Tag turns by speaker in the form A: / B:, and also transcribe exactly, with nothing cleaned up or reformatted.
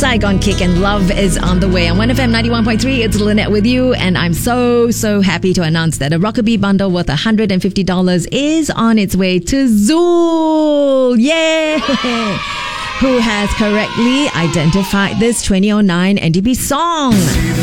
A: Saigon Kick and Love is on the way. On one F M ninety-one point three, it's Lynette with you, and I'm so, so happy to announce that a Rockabilly bundle worth one hundred fifty dollars is on its way to Zool. Yay! Who has correctly identified this twenty oh nine N D P song.